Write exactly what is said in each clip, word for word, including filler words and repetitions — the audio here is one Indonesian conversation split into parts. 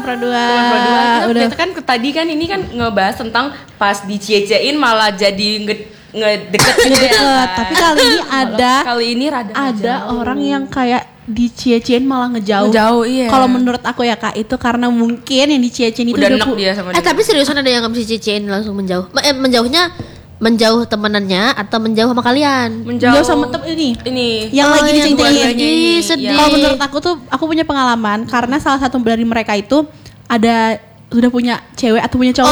Pro dua. Teman Pro dua. Kita, Udah. kita kan tadi kan ini kan ngebahas tentang pas dicie-ciein malah jadi nge ngedeket gitu ya. Deket. Tapi kali ini ada kali ini rada ada ngejauh. orang yang kayak dicie-ciein malah ngejauh. Ngejauh, iya. Kalau menurut aku ya Kak, itu karena mungkin yang dicie-ciein itu udah udah enak pu- dia sama Eh dia. tapi seriusan ada yang nggak bisa cecein langsung menjauh. Eh menjauhnya menjauh temenannya atau menjauh sama kalian? Menjauh sama tem ini. ini Yang Oh, lagi yang diceng-cengin. lagi Iya. sedih. Kalau menurut aku tuh aku punya pengalaman karena salah satu dari mereka itu ada sudah punya cewek atau punya cowok.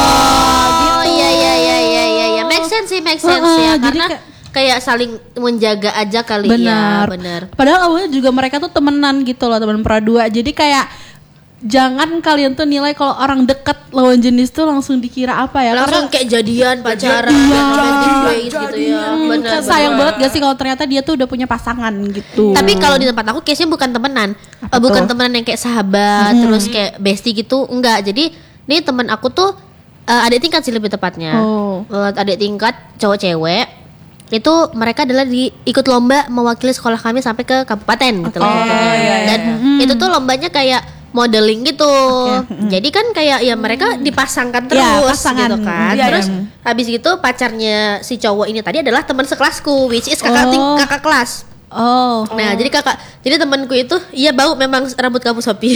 Oh iya iya iya iya iya ya. Make sense sih, make sense Heeh, ya. jadi Karena kayak- kayak saling menjaga aja kali Benar. ya. Benar. Padahal awalnya juga mereka tuh temenan gitu loh, teman Pro dua. Jadi kayak jangan kalian tuh nilai kalau orang deket lawan jenis tuh langsung dikira apa ya? Langsung Karena kayak jadian, pacaran, Jadian, gitu ya. Hmm, Benar. sayang benar. banget gak sih kalau ternyata dia tuh udah punya pasangan gitu. Tapi kalau di tempat aku case-nya bukan temenan. Apa Eh, bukan tuh? temenan yang kayak sahabat, terus kayak bestie gitu, enggak. Jadi ini teman aku tuh eh, adik tingkat sih lebih tepatnya. Oh. Eh, adik tingkat cowok cewek. Itu mereka adalah di ikut lomba mewakili sekolah kami sampai ke kabupaten gitu loh. Oke. Oh, iya, iya. Dan itu tuh lombanya kayak modeling gitu. Jadi kan kayak ya mereka dipasangkan terus Ya, pasangan. gitu kan. Iya, Terus iya. habis gitu pacarnya si cowok ini tadi adalah teman sekelasku, which is kakak ting- Oh. kakak kelas. Oh. Nah, jadi kakak, jadi temanku itu, iya bau memang rambut kamu Sopi.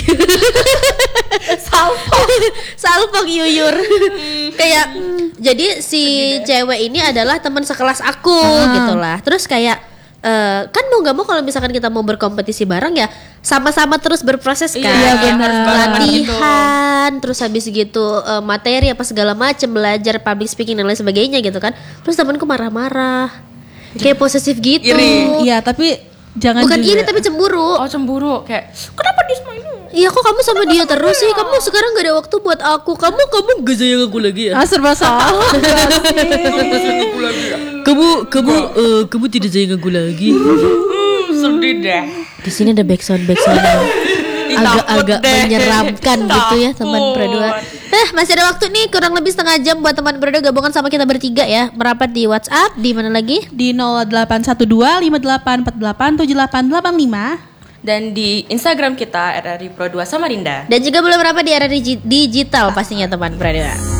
Salpok, salpok yuyur. Kayak, jadi si cewek ini adalah teman sekelas aku, gitulah. Terus kayak, eh, kan mau nggak mau kalau misalkan kita mau berkompetisi bareng ya, sama-sama terus berproses kan. Iya, Kayak benar. latihan, terus habis gitu eh, materi apa segala macem, belajar public speaking dan lain sebagainya gitu kan. Terus temanku marah-marah, kayak posesif gitu. Iri. Iya, tapi jangan Bukan juga. iri tapi cemburu. oh cemburu kayak kenapa dia sama ini? Iya kok kamu sama dia terus sih? Kamu sekarang gak ada waktu buat aku. Kamu kamu gak sayang aku lagi ya? Ah, serba salah. Kamu kamu eh, kamu tidak sayang aku lagi. Sedih deh. Di sini ada backsound backsound yang agak-agak Takut deh. menyeramkan gitu ya teman Takut. Pro dua. Eh masih ada waktu nih kurang lebih setengah jam buat teman Pro dua gabungan sama kita bertiga ya. Merapat di WhatsApp di mana lagi? Di nol delapan satu dua lima delapan empat delapan tujuh delapan delapan lima. Dan di Instagram kita R R I Pro dua Samarinda. Dan juga boleh merapat di era digi- digital pastinya teman Pro dua.